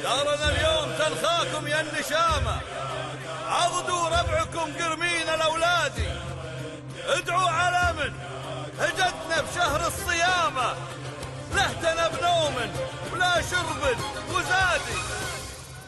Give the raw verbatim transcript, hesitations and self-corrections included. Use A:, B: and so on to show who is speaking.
A: دارنا اليوم تلخاكم يا النشامة، عضدوا ربعكم قرمين الأولادي، ادعوا على من هجتنا بشهر الصيامة، لهتنا بنوم ولا شرب وزادي.